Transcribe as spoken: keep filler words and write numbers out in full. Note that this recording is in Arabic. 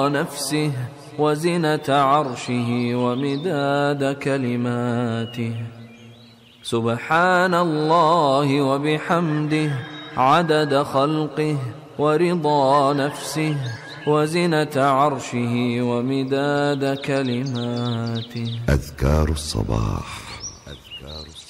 نفسه وزنة عرشه ومداد كلماته. سبحان الله وبحمده عدد خلقه ورضا نفسه وزنة عرشه ومداد كلماته. أذكار الصباح.